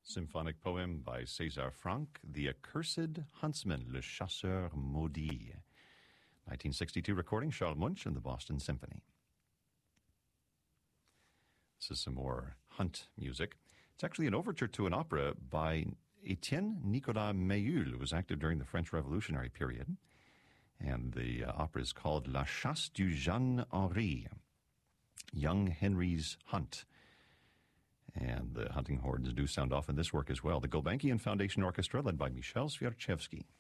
Symphonic poem by César Franck, The Accursed Huntsman, Le Chasseur Maudit. 1962 recording, Charles Munch and the Boston Symphony. This is some more hunt music. It's actually an overture to an opera by Étienne Nicolas Mayul, who was active during the French Revolutionary period. And the opera is called La Chasse du Jeune Henri, Young Henry's Hunt. And the hunting horns do sound off in this work as well. The Gulbenkian Foundation Orchestra, led by Michel Svierchevsky.